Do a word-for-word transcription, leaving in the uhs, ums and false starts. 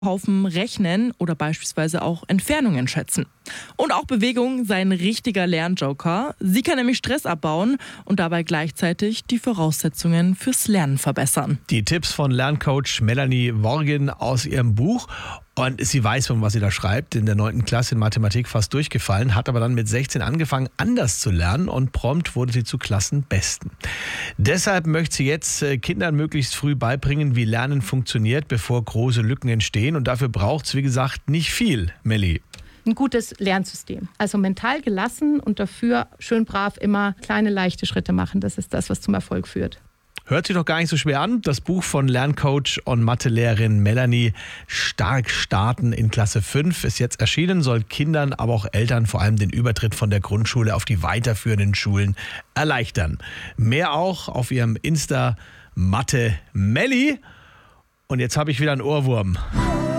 Haufen rechnen oder beispielsweise auch Entfernungen schätzen. Und auch Bewegung sei ein richtiger Lernjoker. Sie kann nämlich Stress abbauen und dabei gleichzeitig die Voraussetzungen fürs Lernen verbessern. Die Tipps von Lerncoach Melanie Worgen aus ihrem Buch. Und sie weiß, von was sie da schreibt. In der neunten Klasse in Mathematik fast durchgefallen, hat aber dann mit sechzehn angefangen, anders zu lernen und prompt wurde sie zu Klassenbesten. Deshalb möchte sie jetzt Kindern möglichst früh beibringen, wie Lernen funktioniert, bevor große Lücken entstehen. Und dafür braucht es, wie gesagt, nicht viel, Melli. Ein gutes Lernsystem. Also mental gelassen und dafür schön brav immer kleine, leichte Schritte machen. Das ist das, was zum Erfolg führt. Hört sich doch gar nicht so schwer an. Das Buch von Lerncoach und Mathelehrerin Melanie Stark starten in Klasse fünf ist jetzt erschienen, soll Kindern, aber auch Eltern vor allem den Übertritt von der Grundschule auf die weiterführenden Schulen erleichtern. Mehr auch auf ihrem Insta Mathe Melli. Und jetzt habe ich wieder einen Ohrwurm.